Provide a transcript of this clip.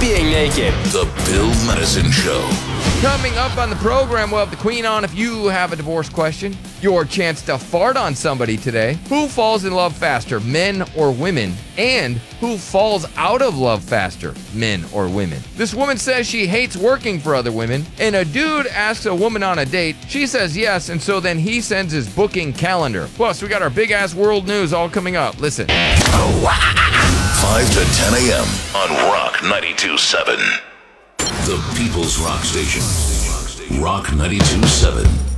being naked. The Bill Medicine Show. Coming up on the program, we'll have the Queen on if you have a divorce question. Your chance to fart on somebody today. Who falls in love faster, men or women? And who falls out of love faster, men or women? This woman says she hates working for other women, and a dude asks a woman on a date. She says yes, and so then he sends his booking calendar. Plus, we got our big-ass world news all coming up. Listen. 5 to 10 a.m. on Rock 92.7. The People's Rock Station. Rock 92.7.